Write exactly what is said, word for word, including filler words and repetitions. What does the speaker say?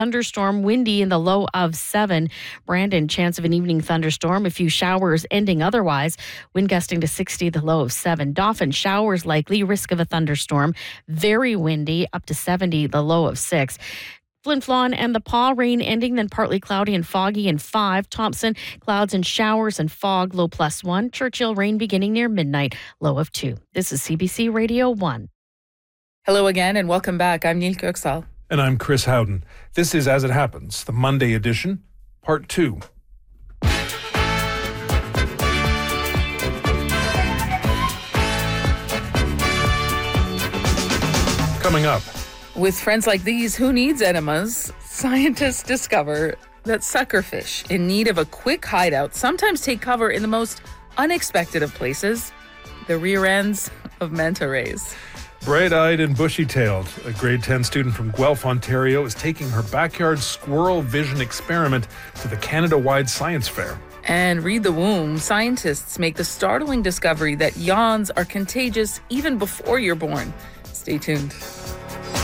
Thunderstorm, windy in the low of seven. Brandon, chance of an evening thunderstorm. A few showers ending otherwise. Wind gusting to sixty, the low of seven. Dauphin, showers likely. Risk of a thunderstorm. Very windy, up to seventy, the low of six. Flin Flon and the Paw, rain ending, then partly cloudy and foggy in five. Thompson, clouds and showers and fog, low plus one. Churchill, rain beginning near midnight, low of two. This is C B C Radio one. Hello again and welcome back. I'm Neil Kirksall. And I'm Chris Howden. This is As It Happens, the Monday edition, part two. Coming up. With friends like these, who needs enemas? Scientists discover that suckerfish in need of a quick hideout sometimes take cover in the most unexpected of places, the rear ends of manta rays. Bright-eyed and bushy-tailed, a grade ten student from Guelph, Ontario, is taking her backyard squirrel vision experiment to the Canada-wide science fair. And read the womb. Scientists make the startling discovery that yawns are contagious even before you're born. Stay tuned.